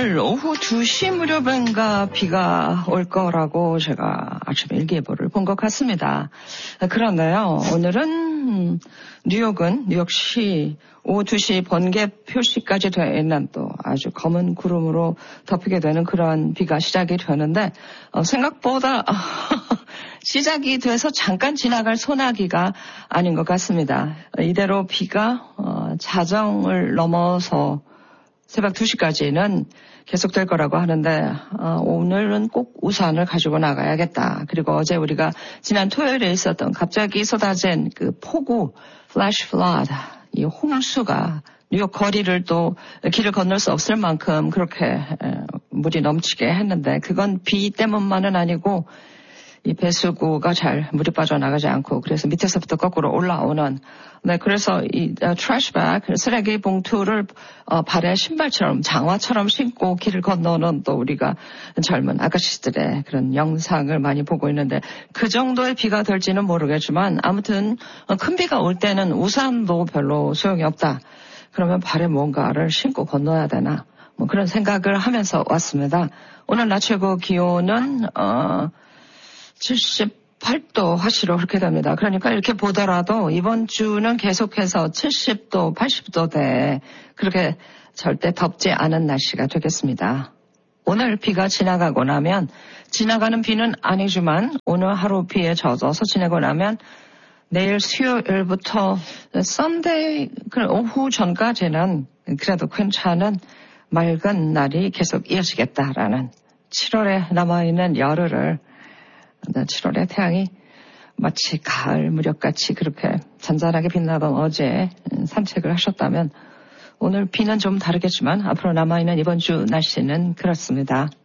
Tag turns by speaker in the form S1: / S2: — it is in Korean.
S1: 오늘 오후 2시 무렵인가 비가 올 거라고 제가 아침에 일기예보를 본 것 같습니다. 그런데요, 오늘은 뉴욕시 오후 2시 번개 표시까지 되어 있는 또 아주 검은 구름으로 덮이게 되는 그런 비가 시작이 되는데 생각보다 시작이 돼서 잠깐 지나갈 소나기가 아닌 것 같습니다. 이대로 비가 자정을 넘어서 새벽 2시까지는 계속될 거라고 하는데 오늘은 꼭 우산을 가지고 나가야겠다. 그리고 어제 우리가 지난 토요일에 있었던 갑자기 쏟아진 그 폭우, 플래시 플러드, 이 홍수가 뉴욕 거리를 또 길을 건널 수 없을 만큼 그렇게 물이 넘치게 했는데 그건 비 때문만은 아니고 이 배수구가 잘 물이 빠져나가지 않고 그래서 밑에서부터 거꾸로 올라오는 그래서 이 트래시백 쓰레기 봉투를 발에 신발처럼 장화처럼 신고 길을 건너는 또 우리가 젊은 아가씨들의 그런 영상을 많이 보고 있는데 그 정도의 비가 될지는 모르겠지만 아무튼 큰 비가 올 때는 우산도 별로 소용이 없다. 그러면 발에 뭔가를 신고 건너야 되나 뭐 그런 생각을 하면서 왔습니다. 오늘 낮 최고 기온은 78도 화씨로 그렇게 됩니다. 그러니까 이렇게 보더라도 이번 주는 계속해서 70도, 80도대에 그렇게 절대 덥지 않은 날씨가 되겠습니다. 오늘 비가 지나가고 나면 지나가는 비는 아니지만 오늘 하루 비에 젖어서 지내고 나면 내일 수요일부터 썬데이 오후 전까지는 그래도 괜찮은 맑은 날이 계속 이어지겠다라는 7월에 남아있는 열흘을 7월의 태양이 마치 가을 무렵같이 그렇게 잔잔하게 빛나던 어제 산책을 하셨다면 오늘 비는 좀 다르겠지만 앞으로 남아있는 이번 주 날씨는 그렇습니다.